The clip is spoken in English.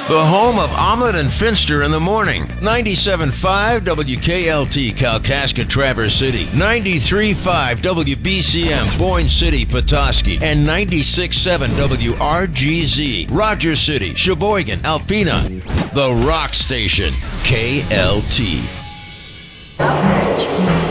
The home of Omelet and Finster in the morning. 97.5 WKLT Kalkaska Traverse City. 93.5 WBCM Boyne City Petoskey. And 96.7 WRGZ Rogers City, Sheboygan, Alpena. The Rock Station. KLT. Outrage.